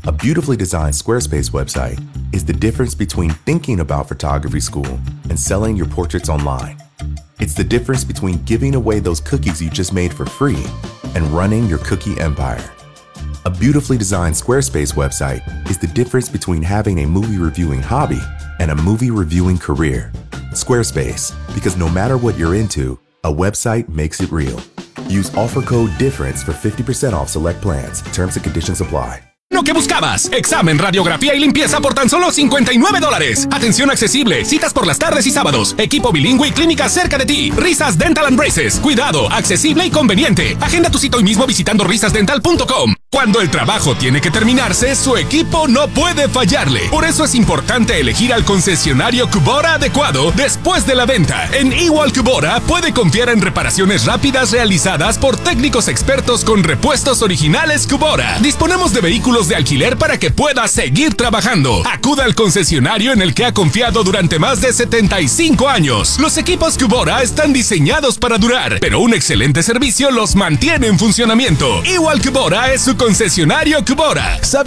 A beautifully designed Squarespace website is the difference between thinking about photography school and selling your portraits online. It's the difference between giving away those cookies you just made for free and running your cookie empire. A beautifully designed Squarespace website is the difference between having a movie reviewing hobby and a movie reviewing career. Squarespace, because no matter what you're into, a website makes it real. Use offer code DIFFERENCE for 50% off select plans. Terms and conditions apply. Lo que buscabas. Examen, radiografía y limpieza por tan solo $59. Atención accesible, citas por las tardes y sábados. Equipo bilingüe y clínica cerca de ti. Risas Dental and Braces. Cuidado, accesible y conveniente. Agenda tu cita hoy mismo visitando risasdental.com. Cuando el trabajo tiene que terminarse, su equipo no puede fallarle. Por eso es importante elegir al concesionario Kubota adecuado después de la venta. En Igual Kubota puede confiar en reparaciones rápidas realizadas por técnicos expertos con repuestos originales Kubota. Disponemos de vehículos de alquiler para que pueda seguir trabajando. Acuda al concesionario en el que ha confiado durante más de 75 años. Los equipos Kubota están diseñados para durar, pero un excelente servicio los mantiene en funcionamiento. Igual Kubota es su concesionario Kubota.